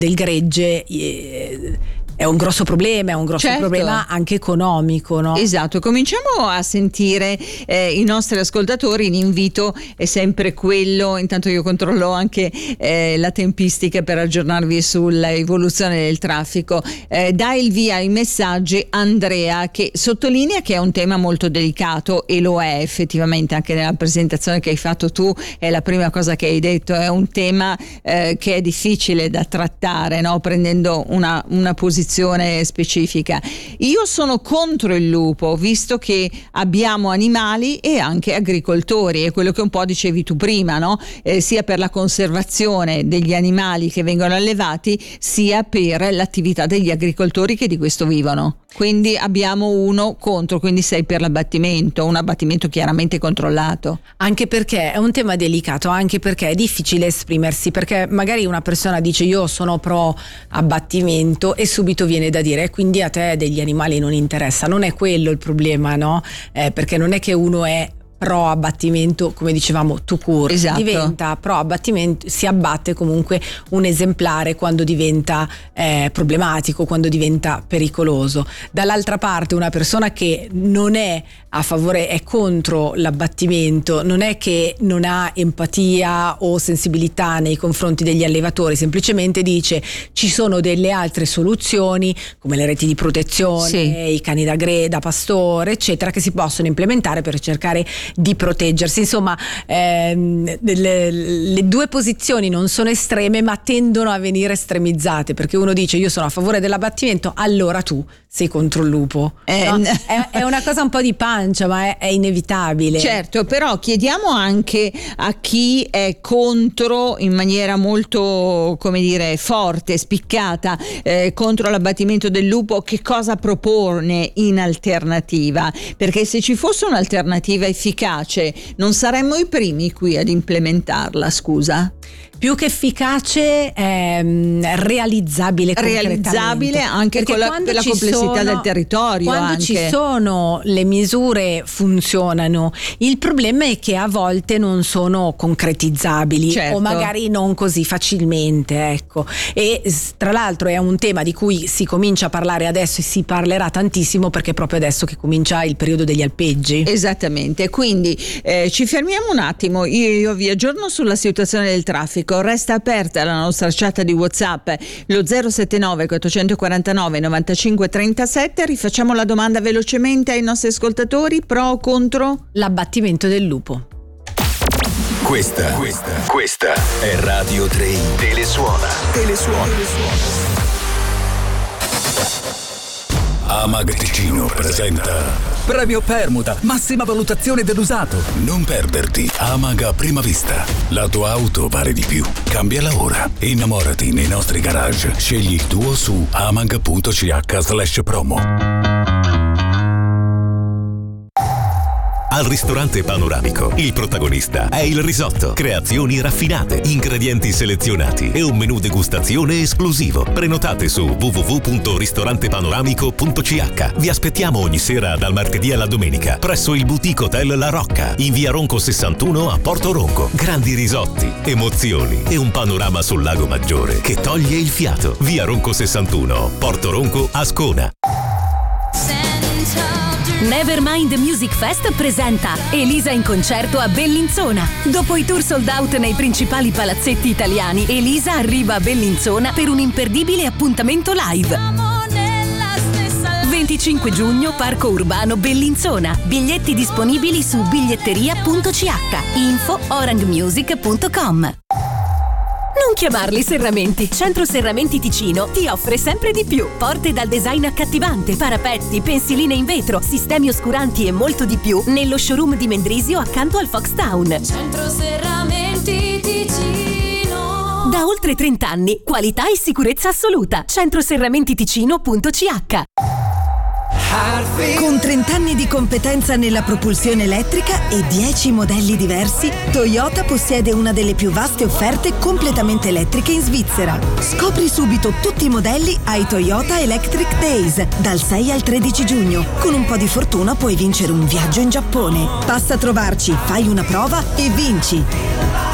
del gregge è un grosso problema, problema anche economico, no? Esatto, cominciamo a sentire i nostri ascoltatori. L'invito è sempre quello, intanto io controllo anche la tempistica per aggiornarvi sull'evoluzione del traffico. Dai il via ai messaggi Andrea, che sottolinea che è un tema molto delicato, e lo è effettivamente. Anche nella presentazione che hai fatto tu è la prima cosa che hai detto, è un tema che è difficile da trattare, no? Prendendo una posizione specifica. Io sono contro il lupo, visto che abbiamo animali e anche agricoltori, è quello che un po' dicevi tu prima, no? Sia per la conservazione degli animali che vengono allevati, sia per l'attività degli agricoltori che di questo vivono. Quindi abbiamo uno contro, quindi sei per l'abbattimento, un abbattimento chiaramente controllato. Anche perché è un tema delicato, anche perché è difficile esprimersi, perché magari una persona dice io sono pro abbattimento e subito viene da dire quindi a te degli animali non interessa. Non è quello il problema, no? Perché non è che uno è pro abbattimento, come dicevamo, tout court. Esatto. Diventa pro abbattimento, si abbatte comunque un esemplare quando diventa problematico, quando diventa pericoloso. Dall'altra parte una persona che non è a favore, è contro l'abbattimento, non è che non ha empatia o sensibilità nei confronti degli allevatori, semplicemente dice ci sono delle altre soluzioni come le reti di protezione, sì, i cani da pastore, eccetera, che si possono implementare per cercare di proteggersi. Insomma, le due posizioni non sono estreme, ma tendono a venire estremizzate, perché uno dice io sono a favore dell'abbattimento, allora tu sei contro il lupo. No? È una cosa un po' di pancia, ma è inevitabile. Certo, però chiediamo anche a chi è contro in maniera molto, come dire, forte, spiccata, contro l'abbattimento del lupo, che cosa propone in alternativa, perché se ci fosse un'alternativa efficace non saremmo i primi qui ad implementarla, scusa? Più che efficace, realizzabile anche con la complessità del territorio. Quando anche ci sono le misure funzionano. Il problema è che a volte non sono concretizzabili, certo, o magari non così facilmente, ecco. E tra l'altro è un tema di cui si comincia a parlare adesso e si parlerà tantissimo, perché è proprio adesso che comincia il periodo degli alpeggi. Esattamente, quindi ci fermiamo un attimo, io vi aggiorno sulla situazione del traffico. Resta aperta la nostra chat di WhatsApp, lo 079 449 95 37. Rifacciamo la domanda velocemente ai nostri ascoltatori: pro o contro l'abbattimento del lupo? Questa è Radio 3 Telesuona. Amag Ticino presenta Premio Permuta, massima valutazione dell'usato. Non perderti Amag a prima vista. La tua auto vale di più. Cambiala ora. Innamorati nei nostri garage. Scegli il tuo su amag.ch/promo. Al ristorante Panoramico il protagonista è il risotto. Creazioni raffinate, ingredienti selezionati e un menù degustazione esclusivo. Prenotate su www.ristorantepanoramico.ch. Vi aspettiamo ogni sera dal martedì alla domenica presso il Boutique Hotel La Rocca in via Ronco 61 a Porto Ronco. Grandi risotti, emozioni e un panorama sul lago Maggiore che toglie il fiato. Via Ronco 61, Porto Ronco, Ascona. Nevermind Music Fest presenta Elisa in concerto a Bellinzona. Dopo i tour sold out nei principali palazzetti italiani, Elisa arriva a Bellinzona per un imperdibile appuntamento live. 25 giugno, Parco Urbano Bellinzona. Biglietti disponibili su biglietteria.ch. Info orangmusic.com. Non chiamarli serramenti. Centro Serramenti Ticino ti offre sempre di più. Porte dal design accattivante, parapetti, pensiline in vetro, sistemi oscuranti e molto di più nello showroom di Mendrisio accanto al Foxtown. Centro Serramenti Ticino. Da oltre 30 anni, qualità e sicurezza assoluta. Centroserramentiticino.ch. Con 30 anni di competenza nella propulsione elettrica e 10 modelli diversi, Toyota possiede una delle più vaste offerte completamente elettriche in Svizzera. Scopri subito tutti i modelli ai Toyota Electric Days dal 6 al 13 giugno. Con un po' di fortuna puoi vincere un viaggio in Giappone. Passa a trovarci, fai una prova e vinci!